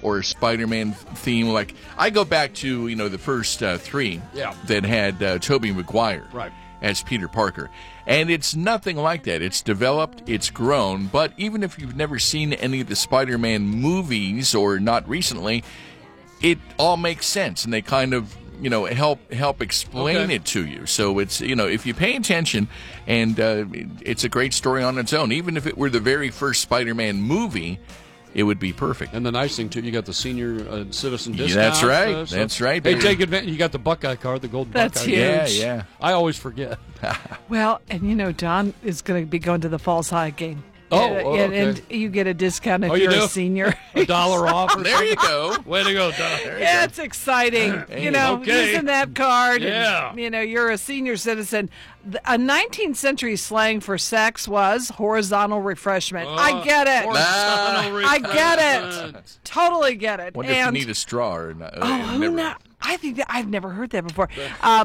or Spider-Man theme. Like I go back to the first three that had Tobey Maguire as Peter Parker, and it's nothing like that. It's developed, it's grown, but even if you've never seen any of the Spider-Man movies or not recently, it all makes sense, and they kind of help explain it to you. So it's if you pay attention, and it's a great story on its own. Even if it were the very first Spider-Man movie, it would be perfect. And the nice thing too, you got the senior citizen discount. That's right. That's right. Hey, take advantage. You got the Buckeye card, the gold That's Buckeye. huge. Yeah. I always forget. Well, and Don is going to be going to the Falls High game. Oh, okay. And you get a discount if you you're do? a senior. $1 off. Or There you go. Way to go, Don. Yeah, it's exciting. Okay. Using that card. Yeah. And, you're a senior citizen. A 19th century slang for sex was horizontal refreshment. I get it. I get it. Totally get it. Wonder if you need a straw or not. Who knows? I think I've never heard that before.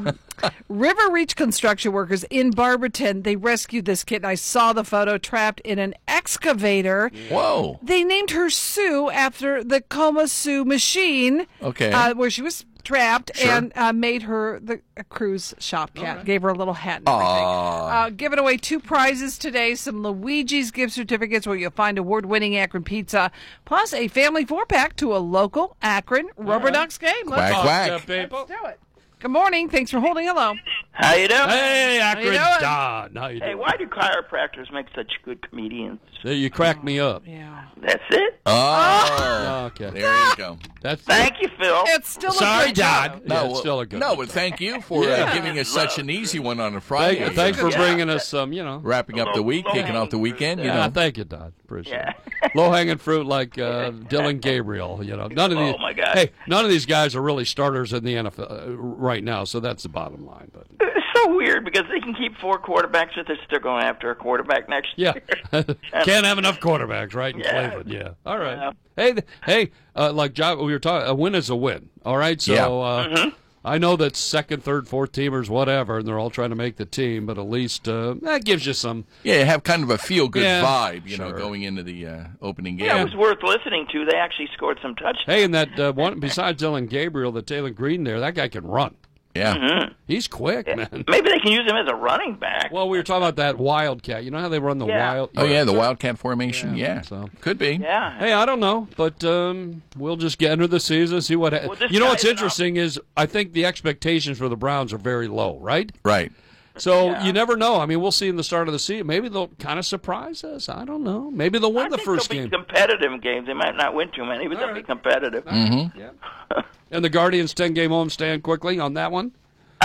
River Reach construction workers in Barberton, they rescued this kitten. I saw the photo, trapped in an excavator. Whoa. They named her Sue after the Coma Sue machine. Okay. Where she was trapped, and made her a cruise shop cat. Gave her a little hat and everything. Giving away 2 prizes today, some Luigi's gift certificates where you'll find award-winning Akron pizza, plus a family 4-pack to a local Akron Rubber Ducks game. Quack, quack. Let's do it. Good morning. Thanks for holding. Hello. How you doing? Hey, Akron doing? Don. How you doing? Hey, why do chiropractors make such good comedians? You crack me up. Yeah. That's it? Okay. There you go. Thank you, Phil. It's still Sorry, a great job. Don. Yeah, it's still a good one. but thank you for giving us such an easy one on a Friday. Thanks for bringing us some, Wrapping up the week, kicking off the weekend. Thank you, Don. Appreciate it. Low-hanging fruit like Dylan Gabriel. None of these. Oh, my God. Hey, none of these guys are really starters in the NFL right now, so that's the bottom line. But It's so weird because they can keep 4 quarterbacks, but they're still going after a quarterback next year. Can't have enough quarterbacks, right? In Cleveland, All right. Hey, like John, we were talking. A win is a win. All right. So I know that second, third, fourth teamers, whatever, and they're all trying to make the team, but at least that gives you some. Yeah, have kind of a feel-good vibe, sure. going into the opening game. Yeah, it was worth listening to. They actually scored some touchdowns. Hey, and that one besides Dylan Gabriel, the Taylor Green there, that guy can run. Yeah. He's quick, man. Maybe they can use him as a running back. Well, we were talking about that Wildcat. You know how they run the wild? Oh, yeah, the Wildcat formation. Yeah. So. Could be. Yeah. Hey, I don't know, but we'll just get into the season, see what happens. What's interesting is I think the expectations for the Browns are very low, right? Right. So you never know. I mean, we'll see in the start of the season. Maybe they'll kind of surprise us. I don't know. Maybe they'll win the first game. They'll be competitive in games. They might not win too many, but they'll be competitive. Mm-hmm. Yeah. And the Guardians' 10-game homestand quickly on that one?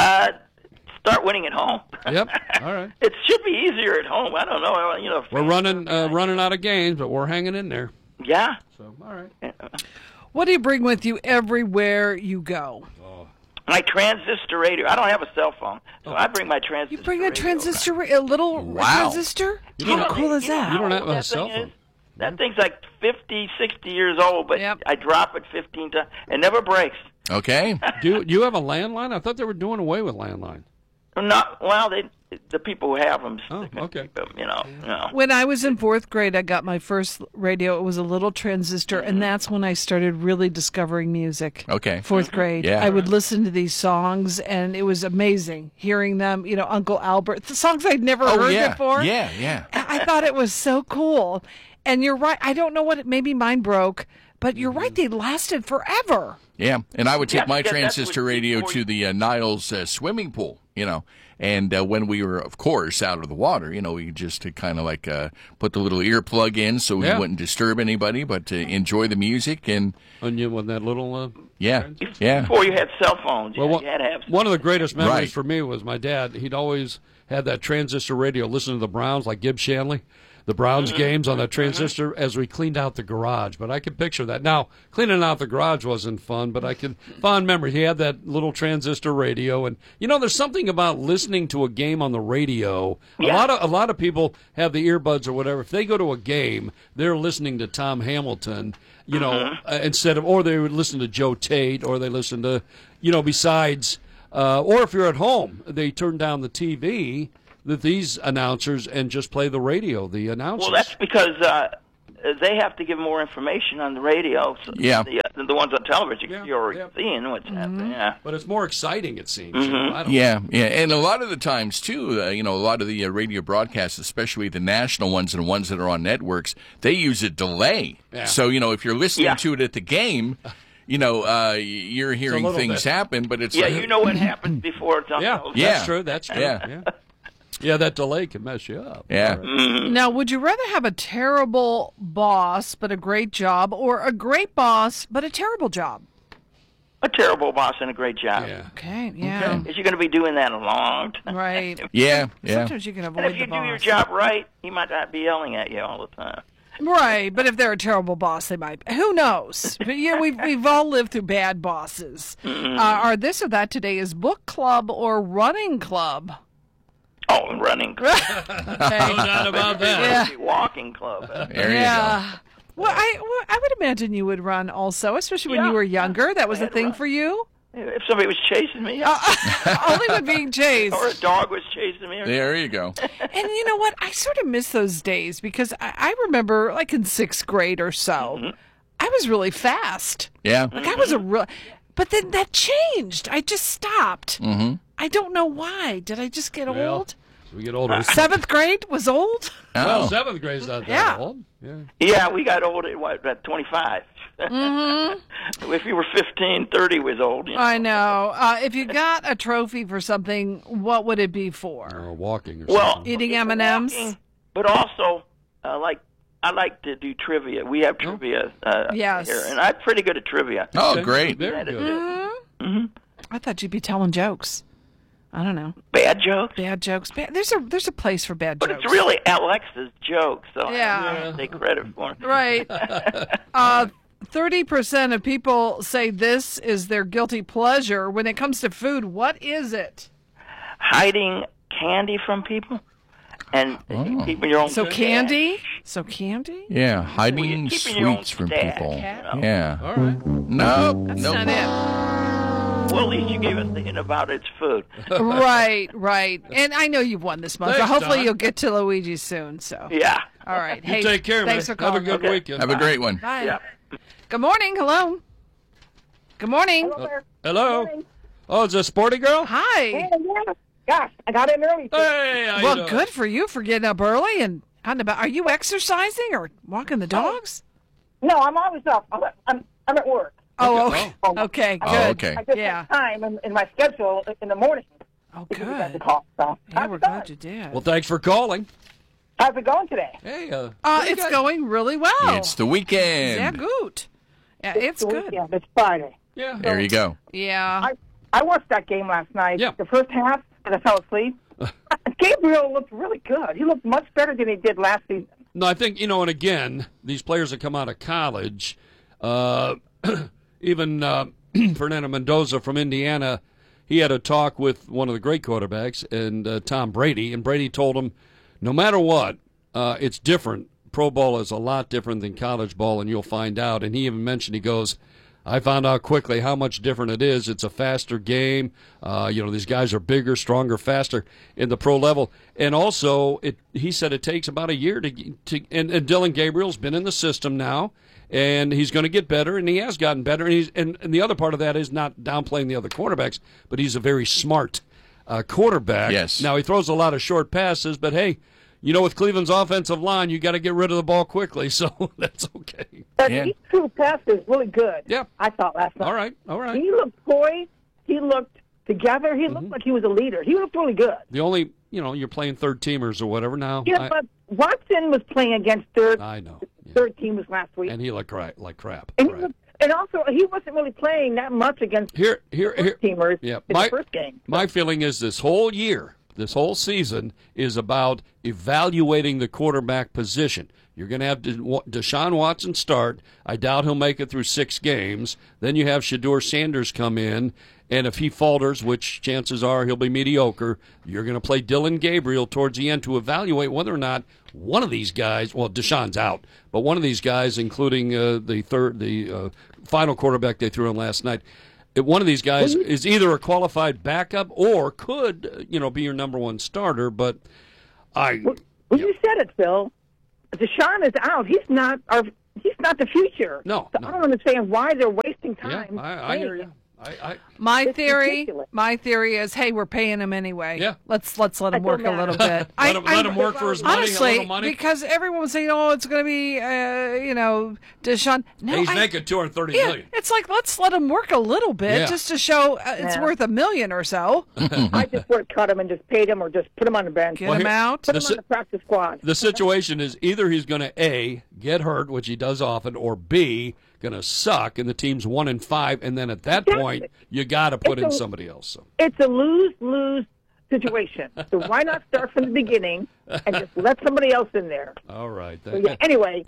Start winning at home. Yep. All right. It should be easier at home. I don't know. We're running out of games, but we're hanging in there. Yeah. So, all right. What do you bring with you everywhere you go? My transistor radio. I don't have a cell phone, so I bring my transistor. You bring a radio. transistor, a little transistor? How cool is that? You don't have a cell phone. That thing's like 50, 60 years old, but I drop it 15 times. It never breaks. Okay. Do you have a landline? I thought they were doing away with landline. The people who have them. Oh, okay. Keep them, When I was in 4th grade, I got my first radio. It was a little transistor, and that's when I started really discovering music. Okay. 4th grade. Yeah. I would listen to these songs, and it was amazing hearing them. Uncle Albert, the songs I'd never heard before. Yeah. I thought it was so cool. And you're right. I don't know maybe mine broke, but you're right. They lasted forever. Yeah, and I would take my transistor radio to the Niles swimming pool, and when we were, of course, out of the water, we just kind of like put the little earplug in so we wouldn't disturb anybody, but to enjoy the music and you with that little Before you had cell phones, you had to have. One of the greatest memories for me was my dad. He'd always had that transistor radio, listening to the Browns, like Gibb Shanley. The Browns games on that transistor as we cleaned out the garage. But I can picture that. Now, cleaning out the garage wasn't fun, but I can fond memory. He had that little transistor radio, and there's something about listening to a game on the radio. Yeah. A lot of people have the earbuds or whatever. If they go to a game, they're listening to Tom Hamilton, instead of, or they would listen to Joe Tate, or they listen to, besides, or if you're at home, they turn down the TV. These announcers and just play the radio, the announcers. Well, that's because they have to give more information on the radio. So the ones on television. You're already seeing what's happening. Yeah, but it's more exciting, it seems. Yeah, and a lot of the times too, a lot of the radio broadcasts, especially the national ones and ones that are on networks, they use a delay. Yeah. So if you're listening to it at the game. You're hearing things happen, but it's you know what happens before it's on. That's true. That's true. Yeah, that delay can mess you up. Yeah. Right. Now, would you rather have a terrible boss but a great job, or a great boss but a terrible job? A terrible boss and a great job. Yeah. Okay. Yeah. Because you're going to be doing that a long time. Right. Yeah. Sometimes you can avoid. And if you do your job right, he might not be yelling at you all the time. Right, but if they're a terrible boss, they might. Who knows? But we've all lived through bad bosses. Are this or that today is book club or running club? Oh, running club. No doubt about that. Yeah. Walking club. There you go. Well, I would imagine you would run also, especially when you were younger. That was a thing for you. If somebody was chasing me. Only when being chased. Or a dog was chasing me. There you go. And you know what? I sort of miss those days because I remember, like in 6th grade or so, I was really fast. Yeah. Like I was a real... But then that changed. I just stopped. I don't know why. Did I just get old? We get older. 7th grade was old? Well, 7th grade's not that old. Yeah, we got old at 25. If you were 15, 30 was old. I know. If you got a trophy for something, what would it be for? Walking or something. Eating M&Ms? Walking, but also, I like to do trivia. We have trivia yes. here, and I'm pretty good at trivia. Oh, great. Very good. I thought you'd be telling jokes. I don't know. Bad jokes? Bad jokes. There's a place for bad jokes. But it's really Alexa's jokes, so I don't take credit for it. Right. 30% of people say this is their guilty pleasure. When it comes to food, what is it? Hiding candy from people. And keeping your own candy? Cash. So candy? Yeah, hiding sweets from people. Yeah. All right. No. That's not it. Well, at least you gave us the hint about its food. Right. And I know you've won this month, so hopefully you'll get to Luigi soon. So yeah. All right. Hey, take care, thanks man. for calling. Have a good weekend. Have a great one. Bye. Yeah. Good morning. Hello. Good morning. Hello. Oh, is this Sporty Girl? Hi. Hey, yeah. Gosh, I got in early. Hey, well, good for you for getting up early and out and about. Are you exercising or walking the dogs? No, I'm always up. I'm at work. Oh, okay. Okay, good. Oh, okay. I just have time in my schedule in the morning. Oh, good. Call, so yeah, we're glad you did. Well, thanks for calling. How's it going today? Hey, it's going really well. It's the weekend. Yeah, good. Yeah, it's good. Yeah, it's Friday. Yeah. There you go. Yeah. I watched that game last night. Yeah. The first half, and I fell asleep. Gabriel looked really good. He looked much better than he did last season. No, I think, and again, these players that come out of college, even Fernando Mendoza from Indiana, he had a talk with one of the great quarterbacks, and Tom Brady, and Brady told him, no matter what, it's different. Pro ball is a lot different than college ball, and you'll find out. And he even mentioned, he goes, I found out quickly how much different it is. It's a faster game. These guys are bigger, stronger, faster in the pro level. And also, he said it takes about a year and Dillon Gabriel's been in the system now, and he's going to get better, and he has gotten better. And the other part of that is not downplaying the other quarterbacks, but he's a very smart quarterback. Yes. Now, he throws a lot of short passes, but hey, with Cleveland's offensive line, you got to get rid of the ball quickly, so that's okay. But he threw passes really good. Yeah. I thought last night. All right. He looked poised. He looked together. He looked like he was a leader. He looked really good. The only, you're playing third teamers or whatever now. Yeah, but Watson was playing against third. I know. Yeah. Third teamers last week. And he looked like crap. And also, he wasn't really playing that much against first teamers in the first game. My feeling is this whole year, this whole season is about evaluating the quarterback position. You're going to have Deshaun Watson start. I doubt he'll make it through 6 games. Then you have Shedeur Sanders come in, and if he falters, which chances are he'll be mediocre, you're going to play Dillon Gabriel towards the end to evaluate whether or not one of these guys, well, Deshaun's out, but one of these guys, including the final quarterback they threw in last night, one of these guys is either a qualified backup or could, be your number one starter. But you said it, Phil. Deshaun is out. He's not the future. No. I don't understand why they're wasting wasting time. Yeah, I hear you. My It's theory ridiculous. is, hey, we're paying him anyway. Yeah. Let's let him work a little bit. let him work for his money. Honestly, a little money. because everyone was saying, "Oh, it's going to be, Deshaun." No, He's making $230 million. It's like let's let him work a little bit Yeah. just to show it's worth $1 million or so. I just would cut him and just paid him or just put him on the bench. Get him out. Put him on the practice squad. The situation is either he's going to A, get hurt, which he does often, or B, going to suck, and the team's 1-5, and then at that point you got to put in somebody else. So. It's a lose-lose situation. So why not start from the beginning and just let somebody else in there? All right. So, yeah, anyway.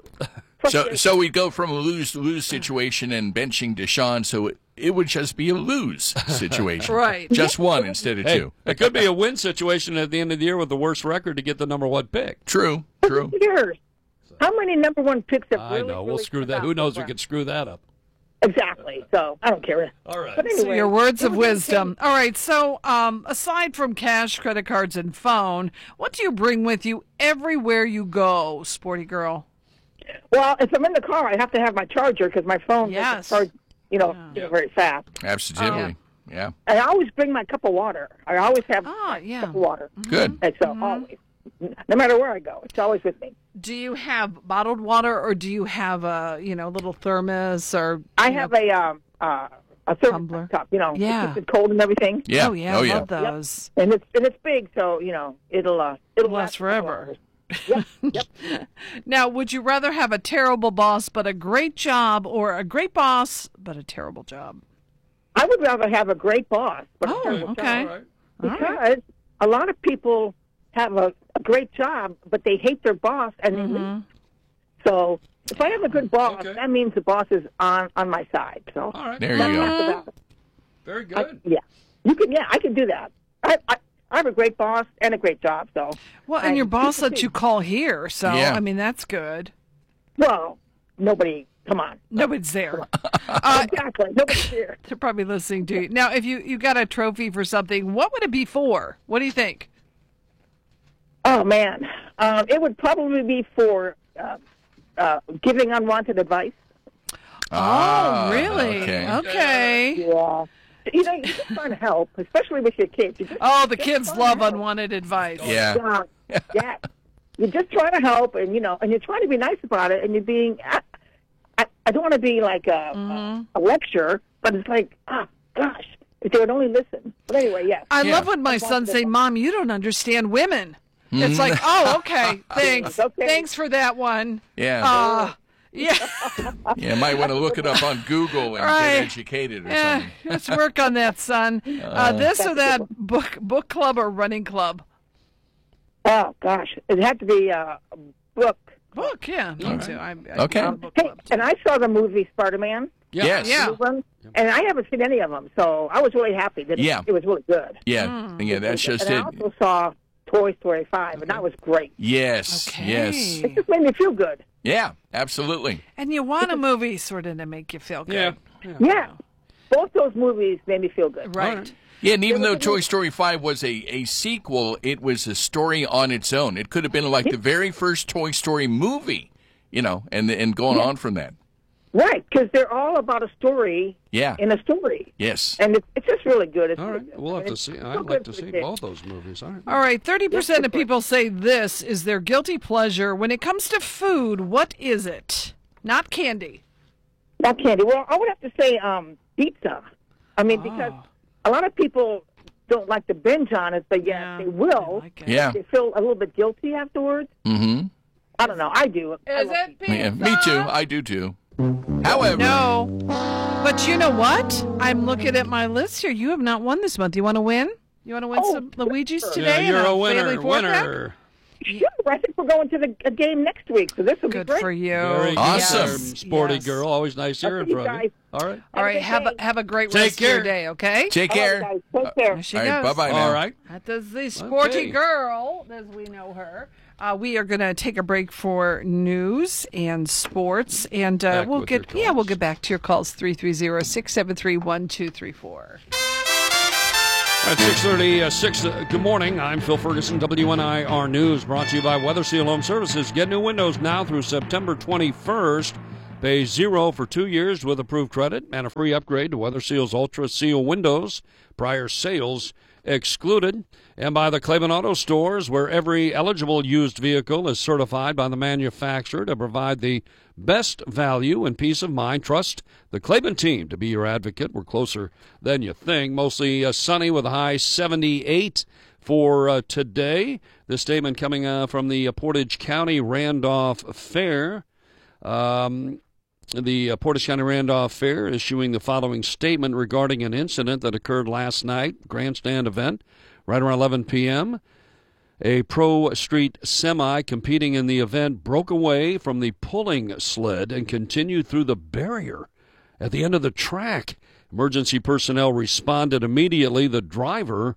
So we go from a lose situation and benching Deshaun, so it would just be a lose situation. Right. Just one instead of two. It could be a win situation at the end of the year with the worst record to get the number one pick. True. Years. How many number one picks have I really, know. We'll really screw come that. out Who knows? so We could screw that up. Exactly. So I don't care. All right. But anyway, Your words it of was wisdom. All right. So, aside from cash, credit cards, and phone, what do you bring with you everywhere you go, sporty girl? Well, if I'm in the car, I have to have my charger because my phone Yes. doesn't charge, very fast. Absolutely. Yeah. And I always bring my cup of water. I always have my cup of water. Good. And so always, no matter where I go, it's always with me. Do you have bottled water, or do you have a little thermos, or I have a thermos tumbler cup. Yeah. It's cold and everything. Yeah. Oh yeah, I love those. And it's big, so it'll Last forever. Yep. Now, would you rather have a terrible boss but a great job, or a great boss but a terrible job? I would rather have a great boss, but a terrible okay. job. Because a lot of people have a great job, but they hate their boss and they leave. So if I have a good boss, that means the boss is on my side. So all right. There you go. Very good. I can do that. I have a great boss and a great job. So and your boss lets you call here, so I mean that's good. Well, nobody. Come on. Nobody's there. Exactly. Nobody's here. They're probably listening to you. Now, if you got a trophy for something, what would it be for? What do you think? Oh, man. It would probably be for giving unwanted advice. Oh, really? Okay. Yeah. You're just trying to help, especially with your kids. The kids love unwanted advice. Yeah. Yeah. You're just trying to help, and and you're trying to be nice about it, and you're being. I don't want to be like a lecture, but it's like, gosh, if they would only listen. But anyway, yes. I love when my sons say, "Mom, you don't understand women." It's like, oh, okay, thanks. Okay. Thanks for that one. Yeah. Yeah. Yeah, might want to look it up on Google and get educated or something. Let's work on that, son. This or that book club or running club? Oh, gosh. It had to be a book. Book, yeah. Me too. Okay. Book Hey, club too. and I saw the movie Spider-Man. Yes. Yeah. And I haven't seen any of them, so I was really happy that it was really good. Yeah. Yeah, that's just and it. I also saw Toy Story 5, and that was great. Yes. Okay. Yes. It just made me feel good. Yeah, absolutely. And you want a movie sort of to make you feel good. Yeah. Both those movies made me feel good. Right. Yeah, and even though Toy Story 5 was a sequel, it was a story on its own. It could have been like the very first Toy Story movie, and going on from that. Right, because they're all about a story in a story. Yes. And it's just really good. It's All really right. good. We'll have to It's see. so I'd good like to for the see kids. both those movies. All right. All right, 30% of people say this is their guilty pleasure. When it comes to food, what is it? Not candy. Not candy. Well, I would have to say pizza. I mean, because a lot of people don't like to binge on it, but they will. Like it. Yeah. They feel a little bit guilty afterwards. Mm-hmm. I don't know. I do. Is it pizza? Yeah, me too. I do too. However. No. But you know what? I'm looking at my list here. You have not won this month. You want to win? You want to win some Luigi's today? You're and a winner. family four-pack? Winner. Sure. I think we're going to the game next week, so this will Good be great. for you. Very Awesome. good, sporty Yes. girl. Always nice hearing you from guys. you. All right. All right, have a great Take rest of your care. day, okay? Take All right, care. guys. Take care. There she All right, goes. bye-bye now. All right. That is the sporty Okay. girl, as we know her. We are going to take a break for news and sports, and Back we'll with your get calls. back to your calls 330-673-1234. At 6:36, good morning. I'm Phil Ferguson, WNIR News, brought to you by Weather Seal Home Services. Get new windows now through September 21st. Pay $0 for 2 years with approved credit and a free upgrade to Weather Seal's Ultra Seal windows. Prior sales excluded. And by the Claiborne Auto Stores, where every eligible used vehicle is certified by the manufacturer to provide the best value and peace of mind. Trust the Claiborne team to be your advocate. We're closer than you think. Mostly sunny with a high 78 for today. This statement coming from the Portage County Randolph Fair. The Portage County Randolph Fair issuing the following statement regarding an incident that occurred last night, grandstand event, right around 11 p.m. A Pro Street semi competing in the event broke away from the pulling sled and continued through the barrier at the end of the track. Emergency personnel responded immediately. The driver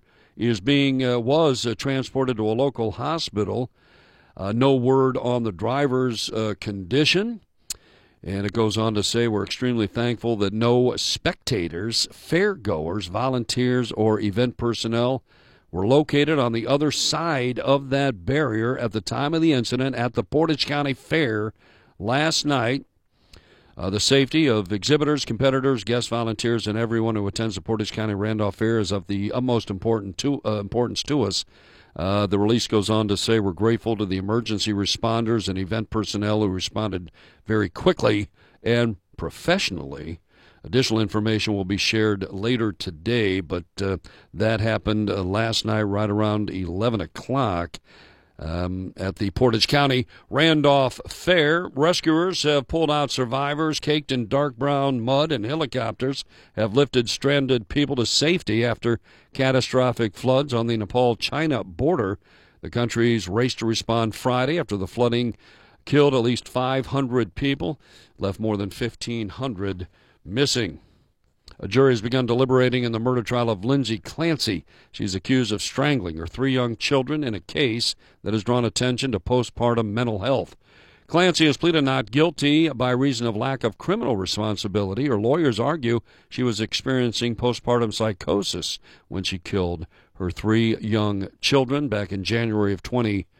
was transported to a local hospital. No word on the driver's condition. And it goes on to say, we're extremely thankful that no spectators, fairgoers, volunteers, or event personnel were located on the other side of that barrier at the time of the incident at the Portage County Fair last night. The safety of exhibitors, competitors, guests, volunteers, and everyone who attends the Portage County Randolph Fair is of the utmost importance to us. The release goes on to say we're grateful to the emergency responders and event personnel who responded very quickly and professionally. Additional information will be shared later today, but that happened last night right around 11 o'clock at the Portage County Randolph Fair. Rescuers have pulled out survivors caked in dark brown mud, and helicopters have lifted stranded people to safety after catastrophic floods on the Nepal-China border. The countries raced to respond Friday after the flooding killed at least 500 people, left more than 1,500 missing. A jury has begun deliberating in the murder trial of Lindsay Clancy. She's accused of strangling her 3 young children in a case that has drawn attention to postpartum mental health. Clancy has pleaded not guilty by reason of lack of criminal responsibility. Her lawyers argue she was experiencing postpartum psychosis when she killed her 3 young children back in January of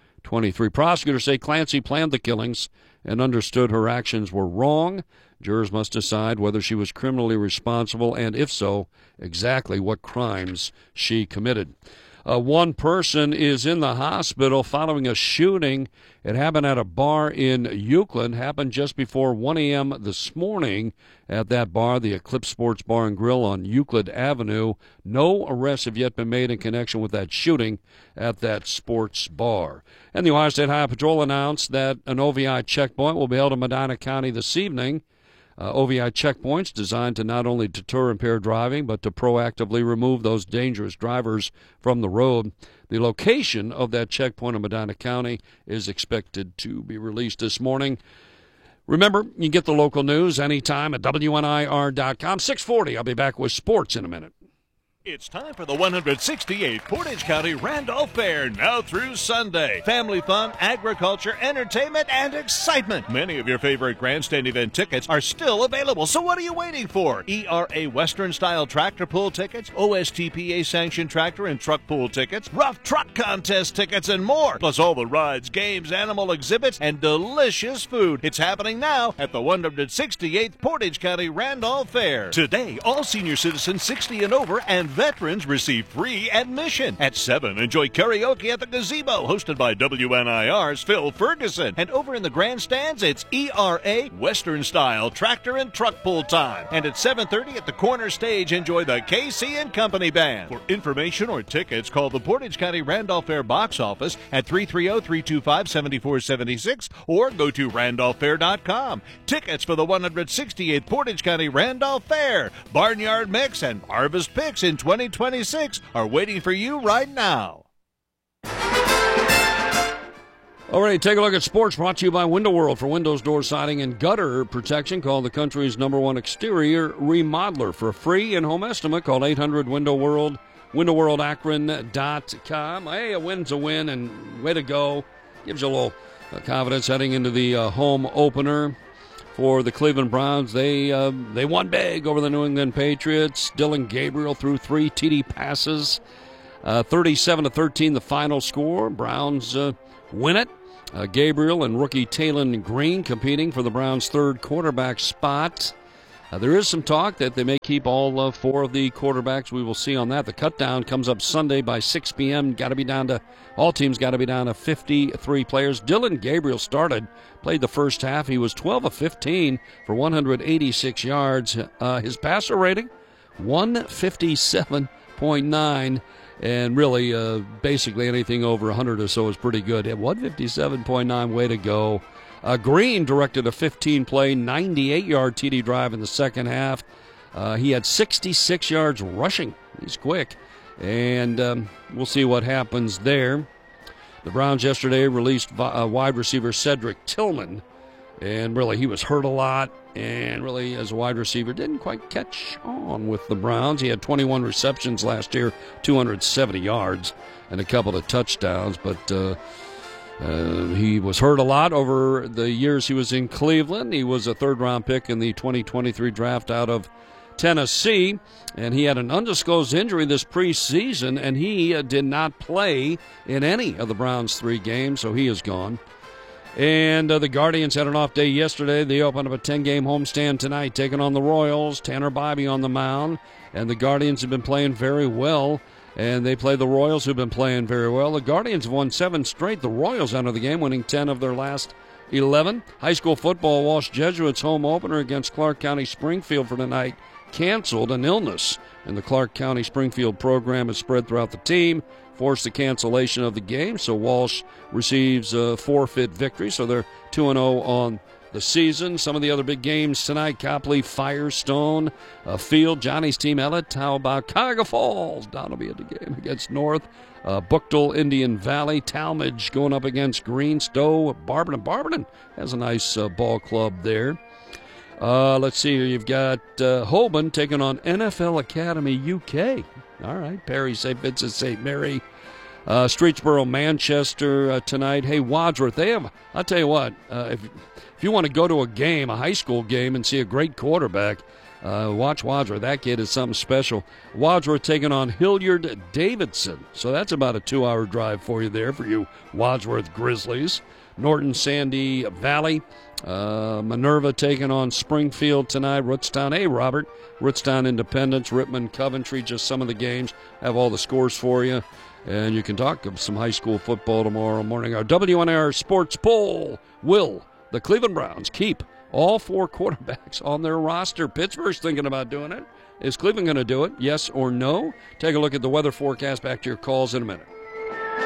2023. Prosecutors say Clancy planned the killings and understood her actions were wrong. Jurors must decide whether she was criminally responsible and, if so, exactly what crimes she committed. One person is in the hospital following a shooting. It happened at a bar in Euclid. Happened just before 1 a.m. this morning at that bar, the Eclipse Sports Bar and Grill on Euclid Avenue. No arrests have yet been made in connection with that shooting at that sports bar. And the Ohio State Highway Patrol announced that an OVI checkpoint will be held in Medina County this evening. OVI checkpoints designed to not only deter impaired driving, but to proactively remove those dangerous drivers from the road. The location of that checkpoint in Medina County is expected to be released this morning. Remember, you can get the local news anytime at WNIR.com. 6:40, I'll be back with sports in a minute. It's time for the 168th Portage County Randolph Fair, now through Sunday. Family fun, agriculture, entertainment, and excitement. Many of your favorite grandstand event tickets are still available, so what are you waiting for? ERA Western-style tractor pull tickets, OSTPA-sanctioned tractor and truck pull tickets, rough truck contest tickets, and more. Plus all the rides, games, animal exhibits, and delicious food. It's happening now at the 168th Portage County Randolph Fair. Today, all senior citizens 60 and over and veterans receive free admission. At 7, enjoy karaoke at the Gazebo, hosted by WNIR's Phil Ferguson. And over in the grandstands, it's ERA Western-style tractor and truck pull time. And at 7:30 at the corner stage, enjoy the KC and Company Band. For information or tickets, call the Portage County Randolph Fair box office at 330-325-7476 or go to randolphfair.com. Tickets for the 168th Portage County Randolph Fair, Barnyard Mix, and Harvest Picks in 2026 are waiting for you right now. All right, take a look at sports brought to you by Window World. For windows, door siding, and gutter protection, call the country's #1 exterior remodeler. For a free in-home estimate, call 800-WINDOW-WORLD, windowworldakron.com. Hey, a win's a win, and way to go. Gives you a little confidence heading into the home opener. For the Cleveland Browns, they won big over the New England Patriots. Dylan Gabriel threw 3 TD passes. 37-13 the final score. Browns win it. Gabriel and rookie Talon Green competing for the Browns' third quarterback spot. There is some talk that they may keep all four of the quarterbacks. We will see on that. The cutdown comes up Sunday by 6 p.m. All teams got to be down to 53 players. Dylan Gabriel played the first half. He was 12 of 15 for 186 yards. His passer rating, 157.9. And really, basically anything over 100 or so is pretty good. At 157.9, way to go. Green directed a 15-play, 98-yard TD drive in the second half. He had 66 yards rushing. He's quick. And we'll see what happens there. The Browns yesterday released wide receiver Cedric Tillman. And really, he was hurt a lot. And really, as a wide receiver, didn't quite catch on with the Browns. He had 21 receptions last year, 270 yards, and a couple of touchdowns. But he was hurt a lot over the years he was in Cleveland. He was a third-round pick in the 2023 draft out of Tennessee, and he had an undisclosed injury this preseason, and he did not play in any of the Browns' 3 games, so he is gone. And the Guardians had an off day yesterday. They opened up a 10-game homestand tonight, taking on the Royals. Tanner Bybee on the mound, and the Guardians have been playing very well. And they play the Royals, who've been playing very well. The Guardians have won 7 straight. The Royals enter the game, winning 10 of their last 11. High school football, Walsh Jesuits home opener against Clark County Springfield for tonight canceled. An illness in the Clark County Springfield program has spread throughout the team, forced the cancellation of the game. So Walsh receives a forfeit victory. So they're 2-0 on the season. Some of the other big games tonight: Copley, Firestone, Field, Johnny's team, Ellet. How about Cuyahoga Falls? Don will be at the game against North. Buchtel, Indian Valley, Talmadge going up against Greenstow. Barberton has a nice ball club there. Let's see here. You've got Holborn taking on NFL Academy UK. All right, Perry, St. Vincent, St. Mary. Streetsboro, Manchester tonight. Hey, Wadsworth, they have, I'll tell you what, if you want to go to a game, a high school game, and see a great quarterback, watch Wadsworth. That kid is something special. Wadsworth taking on Hilliard Davidson. So that's about a 2-hour drive for you there, for you Wadsworth Grizzlies. Norton, Sandy Valley. Minerva taking on Springfield tonight. Rootstown, hey, Robert. Rootstown Independence, Rittman, Coventry, just some of the games. Have all the scores for you. And you can talk of some high school football tomorrow morning. Our WNR Sports Poll: will the Cleveland Browns keep all 4 quarterbacks on their roster? Pittsburgh's thinking about doing it. Is Cleveland going to do it? Yes or no? Take a look at the weather forecast. Back to your calls in a minute.